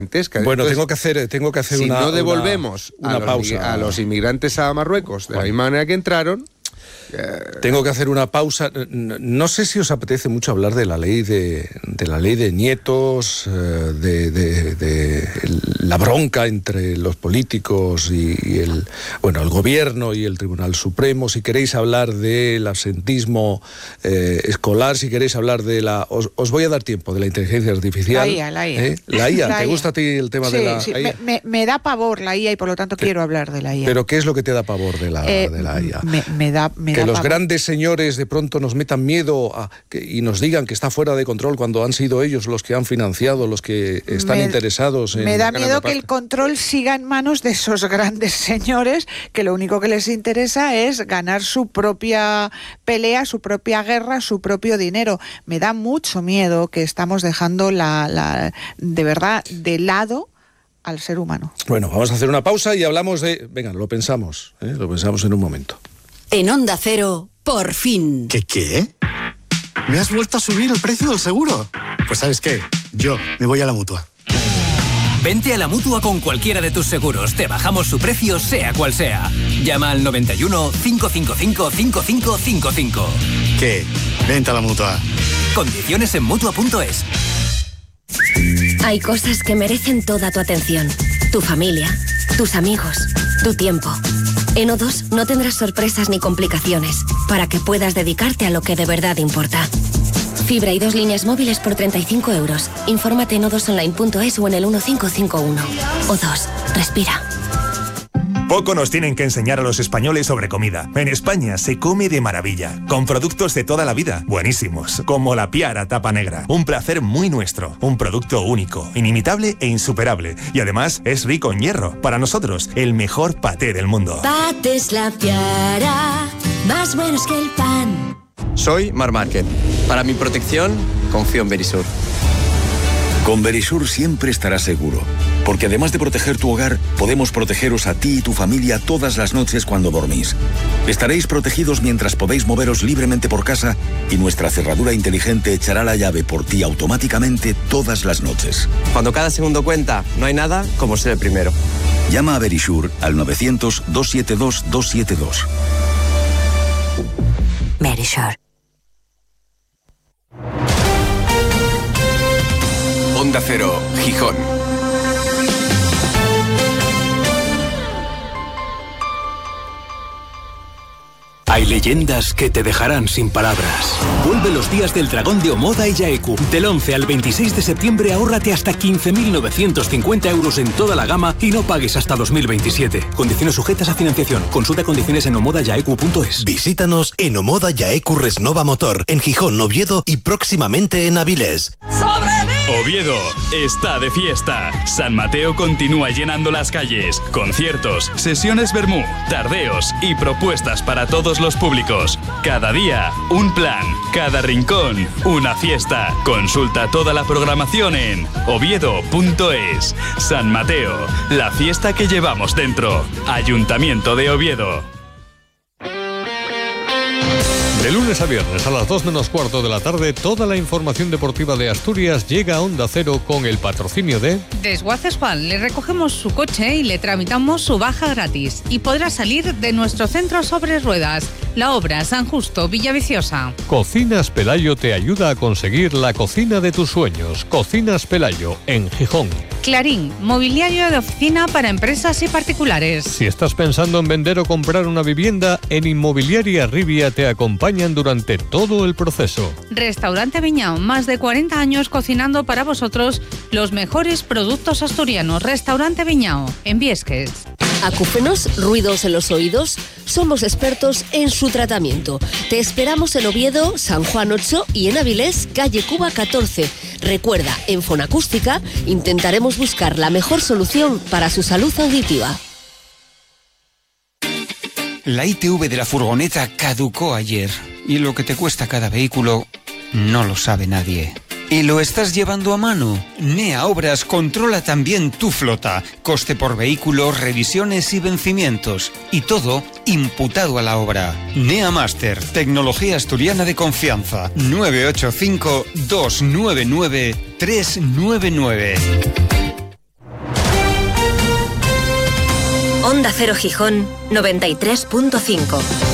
Bueno, tengo que hacer si no devolvemos una pausa a los inmigrantes a Marruecos de la misma manera que entraron. Tengo que hacer una pausa. No sé si os apetece mucho hablar de la ley de nietos, de la bronca entre los políticos y el gobierno y el Tribunal Supremo. Si queréis hablar del absentismo escolar, si queréis hablar de os voy a dar tiempo, de la inteligencia artificial. La IA. ¿Te gusta a ti el tema de la IA? Me da pavor la IA y por lo tanto quiero hablar de la IA. ¿Pero qué es lo que te da pavor de la IA? Que los grandes señores de pronto nos metan miedo y nos digan que está fuera de control cuando han sido ellos los que han financiado, los que están interesados en... Me da miedo que el control siga en manos de esos grandes señores que lo único que les interesa es ganar su propia pelea, su propia guerra, su propio dinero. Me da mucho miedo que estamos dejando de verdad de lado al ser humano. Bueno, vamos a hacer una pausa y hablamos de... Venga, lo pensamos en un momento. En Onda Cero, por fin. ¿Qué? ¿Me has vuelto a subir el precio del seguro? Pues ¿sabes qué? Yo me voy a la Mutua. Vente a la Mutua con cualquiera de tus seguros. Te bajamos su precio, sea cual sea. Llama al 91 555 5555. ¿Qué? Vente a la Mutua. Condiciones en Mutua.es. Hay cosas que merecen toda tu atención. Tu familia, tus amigos, tu tiempo. En O2 no tendrás sorpresas ni complicaciones para que puedas dedicarte a lo que de verdad importa. Fibra y 2 líneas móviles por 35 euros. Infórmate en o2online.es o en el 1551. O2. Respira. Poco nos tienen que enseñar a los españoles sobre comida. En España se come de maravilla, con productos de toda la vida, buenísimos, como la Piara tapa negra. Un placer muy nuestro, un producto único, inimitable e insuperable. Y además es rico en hierro. Para nosotros, el mejor paté del mundo. Patés La Piara, más buenos que el pan. Soy Mar Márquez. Para mi protección, confío en Verisur. Con Verisur siempre estarás seguro, porque además de proteger tu hogar, podemos protegeros a ti y tu familia todas las noches cuando dormís. Estaréis protegidos mientras podéis moveros libremente por casa y nuestra cerradura inteligente echará la llave por ti automáticamente todas las noches. Cuando cada segundo cuenta, no hay nada como ser el primero. Llama a Verisur al 900-272-272. Verisur. Onda Cero, Gijón. Hay leyendas que te dejarán sin palabras. Vuelve los días del dragón de Omoda y Yaeku. Del 11 al 26 de septiembre ahórrate hasta 15.950 euros en toda la gama y no pagues hasta 2027. Condiciones sujetas a financiación. Consulta condiciones en omodayaeku.es. Visítanos en Omoda Yaeku Resnova Motor, en Gijón, Oviedo y próximamente en Avilés. Oviedo está de fiesta. San Mateo continúa llenando las calles. Conciertos, sesiones vermú, tardeos y propuestas para todos los públicos. Cada día, un plan. Cada rincón, una fiesta. Consulta toda la programación en oviedo.es. San Mateo, la fiesta que llevamos dentro. Ayuntamiento de Oviedo. De lunes a viernes a las 2 menos cuarto de la tarde, toda la información deportiva de Asturias llega a Onda Cero con el patrocinio de... Desguaces Juan, le recogemos su coche y le tramitamos su baja gratis. Y podrá salir de nuestro centro sobre ruedas. La Obra, San Justo, Villaviciosa. Cocinas Pelayo te ayuda a conseguir la cocina de tus sueños. Cocinas Pelayo, en Gijón. Clarín, mobiliario de oficina para empresas y particulares. Si estás pensando en vender o comprar una vivienda, en Inmobiliaria Rivia te acompañan durante todo el proceso. Restaurante Viñao, más de 40 años cocinando para vosotros los mejores productos asturianos. Restaurante Viñao, en Viesques. Acúfenos, ruidos en los oídos. Somos expertos en su tratamiento. Te esperamos en Oviedo, San Juan 8 y en Avilés, calle Cuba 14. Recuerda, en Fonacústica intentaremos buscar la mejor solución para su salud auditiva. La ITV de la furgoneta caducó ayer y lo que te cuesta cada vehículo no lo sabe nadie. ¿Y lo estás llevando a mano? NEA Obras controla también tu flota. Coste por vehículo, revisiones y vencimientos. Y todo imputado a la obra. NEA Master, tecnología asturiana de confianza. 985-299-399. Onda Cero Gijón 93.5.